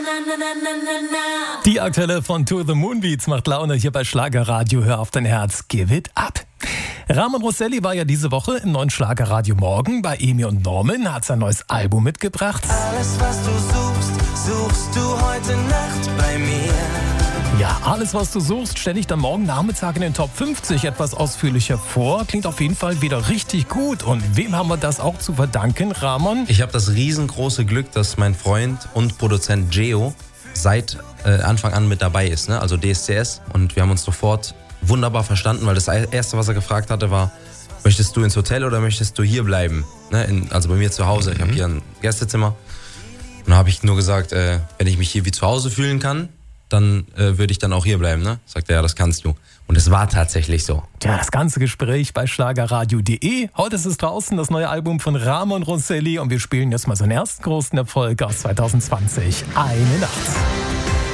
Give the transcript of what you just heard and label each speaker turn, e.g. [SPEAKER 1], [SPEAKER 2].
[SPEAKER 1] Die aktuelle von To The Moon Beats macht Laune hier bei Schlagerradio. Hör auf dein Herz, give it up. Ramon Rosselli war ja diese Woche im neuen Schlagerradio Morgen bei Emi und Norman, hat sein neues Album mitgebracht.
[SPEAKER 2] Alles, was du suchst, suchst du heute Nacht bei mir.
[SPEAKER 1] Ja, alles, was du suchst, stelle ich dann morgen Nachmittag in den Top 50 etwas ausführlicher vor. Klingt auf jeden Fall wieder richtig gut. Und wem haben wir das auch zu verdanken, Ramon?
[SPEAKER 3] Ich habe das riesengroße Glück, dass mein Freund und Produzent Geo seit Anfang an mit dabei ist, ne? Also DSCS. Und wir haben uns sofort wunderbar verstanden, weil das Erste, was er gefragt hatte, war, möchtest du ins Hotel oder möchtest du hier bleiben? Ne? Also bei mir zu Hause. Ich habe hier ein Gästezimmer. Und da habe ich nur gesagt, wenn ich mich hier wie zu Hause fühlen kann, dann würde ich dann auch hier bleiben, ne? Sagt er, ja, das kannst du. Und es war tatsächlich so.
[SPEAKER 1] Ja, das ganze Gespräch bei schlagerradio.de. Heute ist es draußen, das neue Album von Ramon Rosselli. Und wir spielen jetzt mal seinen ersten großen Erfolg aus 2020. Eine Nacht.